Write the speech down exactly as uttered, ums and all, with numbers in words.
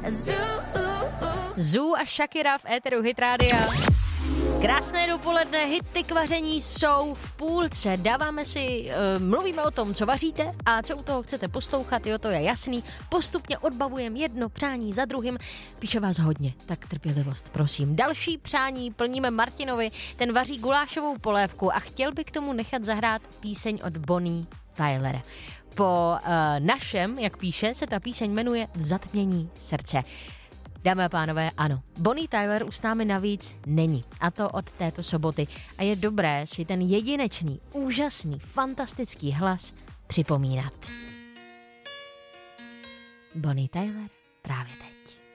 Zoo a Shakira v éteru Hit Rádia. Krásné dopoledne, hity k vaření jsou v půlce. Dáváme si, uh, mluvíme o tom, co vaříte a co u toho chcete poslouchat, jo, to je jasný. Postupně odbavujeme jedno přání za druhým. Píše vás hodně, tak trpělivost, prosím. Další přání plníme Martinovi, ten vaří gulášovou polévku a chtěl by k tomu nechat zahrát píseň od Bonnie Tylera. Po uh, našem, jak píše, se ta píseň jmenuje V zatmění srdce. Dámy a pánové, ano, Bonnie Tyler už s námi navíc není, a to od této soboty. A je dobré si ten jedinečný, úžasný, fantastický hlas připomínat. Bonnie Tyler právě teď.